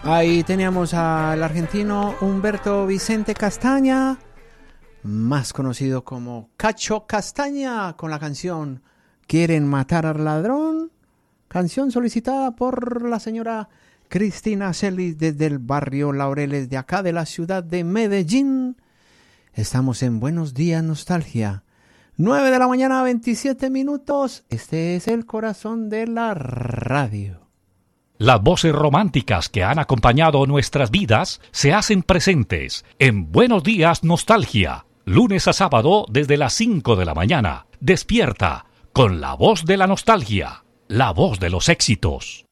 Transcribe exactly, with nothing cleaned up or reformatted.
Ahí teníamos al argentino Humberto Vicente Castaña, más conocido como Cacho Castaña, con la canción ¿Quieren matar al ladrón? Canción solicitada por la señora Cristina Celis desde el barrio Laureles de acá de la ciudad de Medellín. Estamos en Buenos Días Nostalgia. nueve de la mañana, veintisiete minutos. Este es el corazón de la radio. Las voces románticas que han acompañado nuestras vidas se hacen presentes en Buenos Días Nostalgia. Lunes a sábado desde las cinco de la mañana. Despierta con la voz de la nostalgia, la voz de los éxitos.